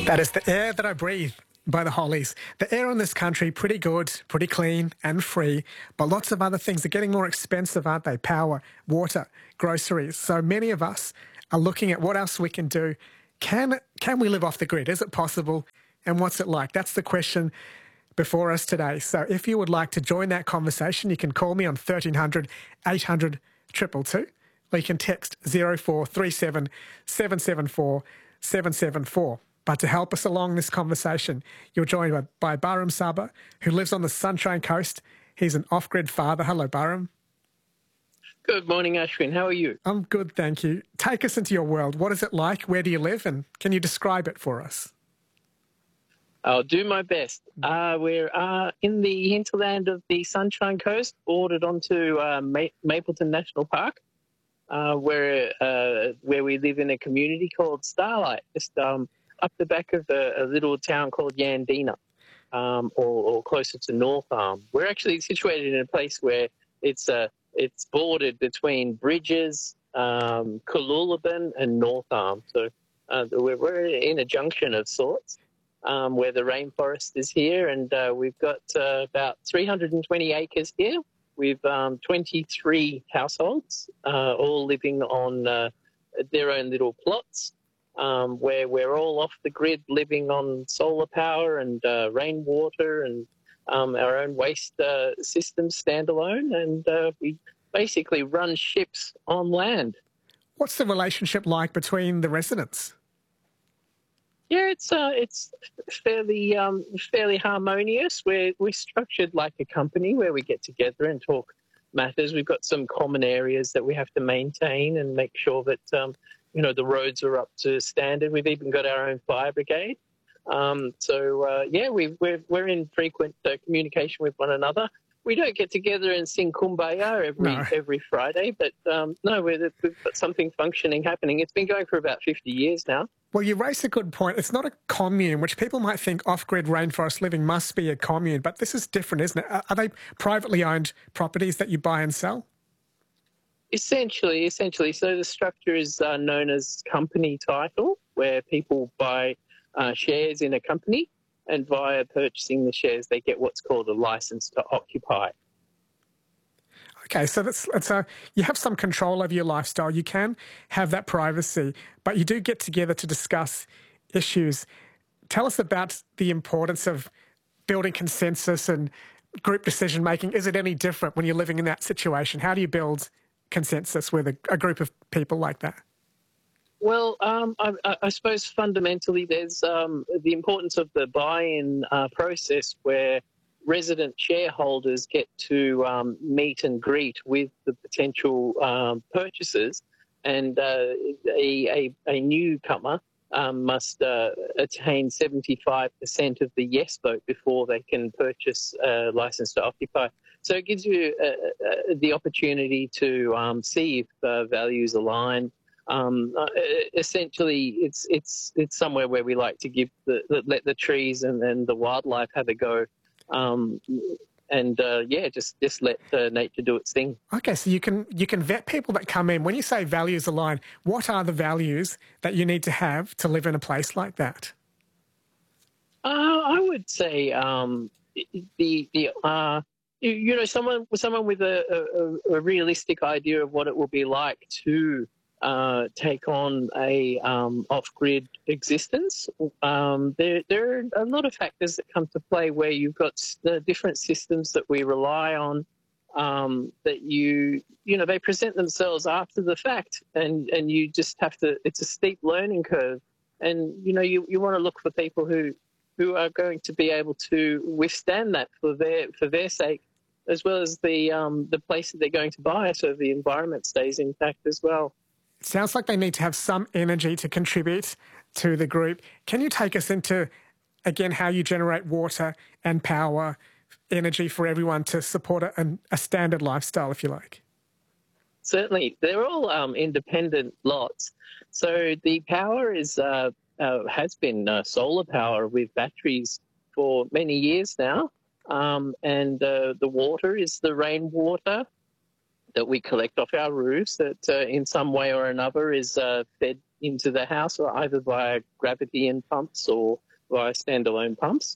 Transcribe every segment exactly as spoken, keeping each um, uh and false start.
That is the air that I breathe by the Hollies. The air in this country, pretty good, pretty clean and free, but lots of other things are getting more expensive, aren't they? Power, water, groceries. So many of us are looking at what else we can do. Can, can we live off the grid? Is it possible? And what's it like? That's the question before us today. So if you would like to join that conversation, you can call me on thirteen hundred, eight hundred, two two two, or you can text zero four three seven, seven seven four, seven seven four. But to help us along this conversation, you're joined by, by Barham Saba, who lives on the Sunshine Coast. He's an off-grid father. Hello, Barham. Good morning, Ashwin. How are you? I'm good, thank you. Take us into your world. What is it like? Where do you live? And can you describe it for us? I'll do my best. Uh, we're uh, in the hinterland of the Sunshine Coast, bordered onto uh, Ma- Mapleton National Park, uh, where uh, where we live in a community called Starlight, just um, up the back of a, a little town called Yandina, um, or, or closer to North Arm. We're actually situated in a place where it's uh, it's bordered between Bridges, um, Cooloola and North Arm. So uh, we're, we're in a junction of sorts. Um, where the rainforest is here, and uh, we've got uh, about three hundred twenty acres here. We've um, twenty-three households, uh, all living on uh, their own little plots, um, where we're all off the grid, living on solar power and uh, rainwater and um, our own waste uh, systems standalone, and uh, we basically run ships on land. What's the relationship like between the residents? Yeah, it's uh, it's fairly um, fairly harmonious. We're we're structured like a company where we get together and talk matters. We've got some common areas that we have to maintain and make sure that um, you know the roads are up to standard. We've even got our own fire brigade. Um, so uh, yeah, we we're we're in frequent uh, communication with one another. We don't get together and sing Kumbaya every No. every Friday, but um, no, we're, we've got something functioning happening. It's been going for about fifty years now. Well, you raise a good point. It's not a commune, which people might think off-grid rainforest living must be a commune, but this is different, isn't it? Are they privately owned properties that you buy and sell? Essentially, essentially. So the structure is uh, known as company title, where people buy uh, shares in a company, and via purchasing the shares, they get what's called a license to occupy. Okay, so that's, that's a, you have some control over your lifestyle. You can have that privacy, but you do get together to discuss issues. Tell us about the importance of building consensus and group decision making. Is it any different when you're living in that situation? How do you build consensus with a, a group of people like that? Well, um, I, I suppose fundamentally there's um, the importance of the buy-in uh, process where resident shareholders get to um, meet and greet with the potential um, purchasers, and uh, a, a, a newcomer um, must uh, attain seventy-five percent of the yes vote before they can purchase a license to occupy. So it gives you uh, uh, the opportunity to um, see if uh, values align. Um, uh, essentially, it's it's it's somewhere where we like to give the, let the trees and, and the wildlife have a go. Um, and uh, yeah, just just let uh, nature do its thing. Okay, so you can you can vet people that come in. When you say values align, what are the values that you need to have to live in a place like that? Uh, I would say um, the the uh, you, you know someone someone with a, a, a realistic idea of what it will be like to uh, take on a um, off-grid existence. Um, there, there are a lot of factors that come to play where you've got the different systems that we rely on um, that you, you know, they present themselves after the fact, and, and you just have to, it's a steep learning curve. And, you know, you, you want to look for people who, who are going to be able to withstand that for their, for their sake, as well as the, um, the place that they're going to buy, so the environment stays intact as well. It sounds like they need to have some energy to contribute to the group. Can you take us into, again, how you generate water and power, energy for everyone to support a, a standard lifestyle, if you like? Certainly. They're all um, independent lots. So the power is uh, uh, has been uh, solar power with batteries for many years now. Um, and uh, the water is the rainwater. that we collect off our roofs that uh, in some way or another is uh, fed into the house, or either via gravity and pumps or via standalone pumps.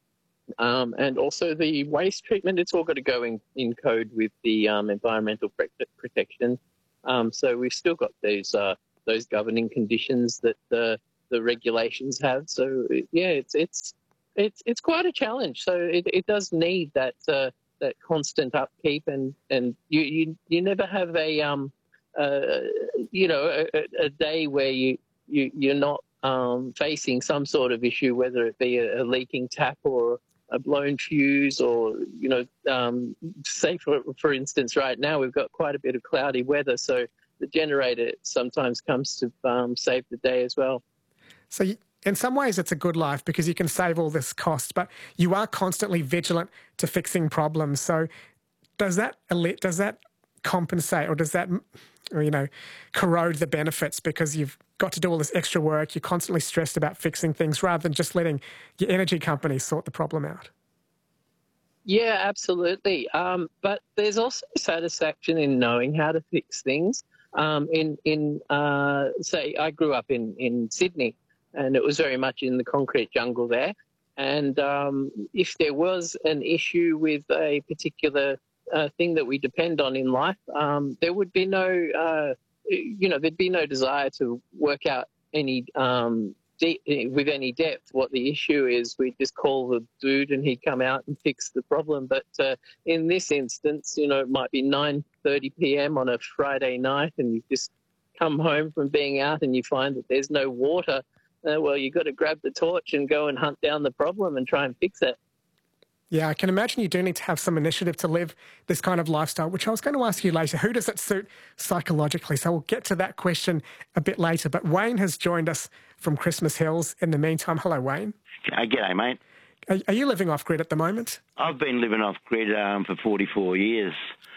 Um, and also the waste treatment, it's all got to go in, in code with the um, environmental protection. Um, so we've still got those uh, those governing conditions that the the regulations have. So yeah, it's it's it's it's quite a challenge. So it, it does need that uh, that constant upkeep, and and you you, you never have a um uh, you know a, a day where you you you're not um, facing some sort of issue, whether it be a, a leaking tap or a blown fuse, or, you know, um, say, for, for instance, right now we've got quite a bit of cloudy weather, so the generator sometimes comes to um, save the day as well. So you, in some ways it's a good life because you can save all this cost, but you are constantly vigilant to fixing problems. So does that does that compensate, or does that, you know, corrode the benefits because you've got to do all this extra work, you're constantly stressed about fixing things rather than just letting your energy company sort the problem out? Yeah, absolutely. Um, but there's also satisfaction in knowing how to fix things. Um, in, in uh, say, I grew up in, in Sydney, and it was very much in the concrete jungle there. And um, if there was an issue with a particular uh, thing that we depend on in life, um, there would be no... Uh, you know, there'd be no desire to work out any um, de- with any depth what the issue is. We'd just call the dude and he'd come out and fix the problem. But uh, in this instance, you know, it might be nine thirty p.m. on a Friday night and you've just come home from being out and you find that there's no water. Uh, well, you've got to grab the torch and go and hunt down the problem and try and fix it. Yeah, I can imagine you do need to have some initiative to live this kind of lifestyle, which I was going to ask you later. Who does it suit psychologically? So we'll get to that question a bit later. But Wayne has joined us from Christmas Hills in the meantime. Hello, Wayne. Uh, g'day, mate. Are, are you living off-grid at the moment? I've been living off-grid um, for forty-four years.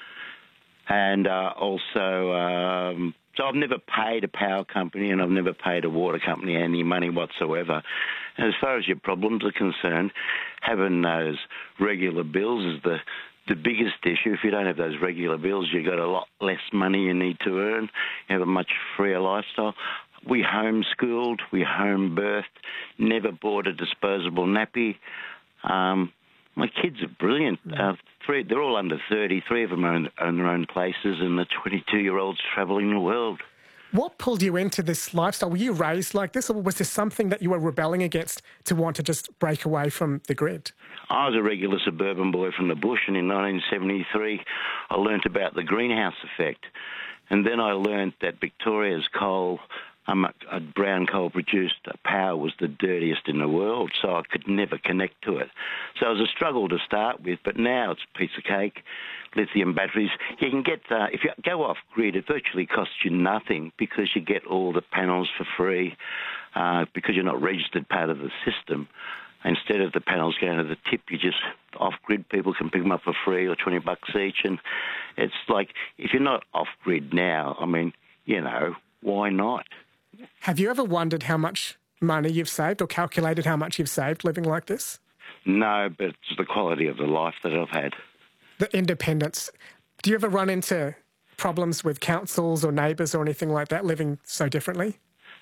And uh, also, um, so I've never paid a power company and I've never paid a water company any money whatsoever. And as far as your problems are concerned, having those regular bills is the, the biggest issue. If you don't have those regular bills, you've got a lot less money you need to earn. You have a much freer lifestyle. We homeschooled, we home birthed, never bought a disposable nappy. Um, my kids are brilliant. Uh, three, they're all under thirty. Three of them own, own their own places, and the twenty-two-year-old's travelling the world. What pulled you into this lifestyle? Were you raised like this, or was this something that you were rebelling against to want to just break away from the grid? I was a regular suburban boy from the bush, and in nineteen seventy-three I learnt about the greenhouse effect. And then I learnt that Victoria's coal, um, a brown coal-produced power, was the dirtiest in the world, so I could never connect to it. So it was a struggle to start with, but now it's a piece of cake. Lithium batteries. You can get, uh, if you go off-grid, it virtually costs you nothing because you get all the panels for free uh, because you're not registered part of the system. Instead of the panels going to the tip, you just, off-grid people can pick them up for free or twenty bucks each. And it's like, if you're not off-grid now, I mean, you know, why not? Have you ever wondered how much money you've saved or calculated how much you've saved living like this? No, but it's the quality of the life that I've had. The independence. Do you ever run into problems with councils or neighbours or anything like that, living so differently?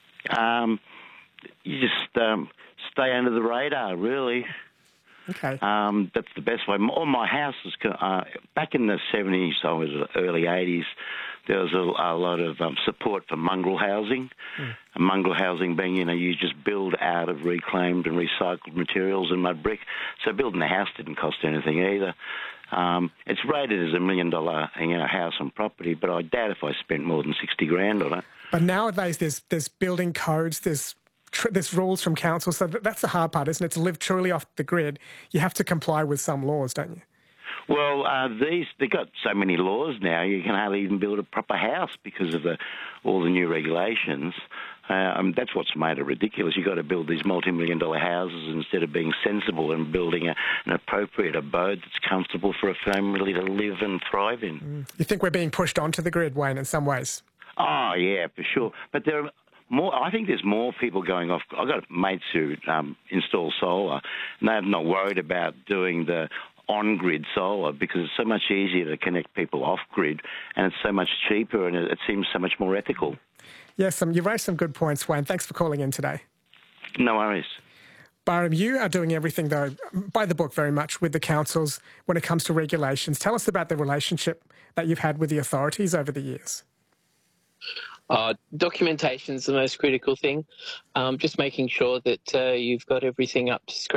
Um, you just um, stay under the radar, really. Okay. Um, that's the best way. All my houses, uh, back in the seventies, I was early eighties, there was a, a lot of um, support for mongrel housing. Mm. And mongrel housing being, you know, you just build out of reclaimed and recycled materials and mud brick. So building a house didn't cost anything either. Um, it's rated as a million dollar, you know, house and property, but I doubt if I spent more than sixty grand on it. But nowadays there's there's building codes, there's tr- there's rules from council, so that's the hard part, isn't it? To live truly off the grid, you have to comply with some laws, don't you? Well, uh, these they've got so many laws now, you can hardly even build a proper house because of the all the new regulations. Um, that's what's made it ridiculous. You've got to build these multi-million dollar houses instead of being sensible and building a, an appropriate abode that's comfortable for a family to live and thrive in. Mm. You think we're being pushed onto the grid, Wayne, in some ways? Oh, yeah, for sure. But there are more. I think there's more people going off. I've got mates who um, install solar, and they're not worried about doing the on-grid solar because it's so much easier to connect people off-grid and it's so much cheaper and it, it seems so much more ethical. Yes, um, you raised some good points, Wayne. Thanks for calling in today. No worries. Barham, you are doing everything, though, by the book very much with the councils when it comes to regulations. Tell us about the relationship that you've had with the authorities over the years. Uh, documentation is the most critical thing. Um, just making sure that uh, you've got everything up to scratch.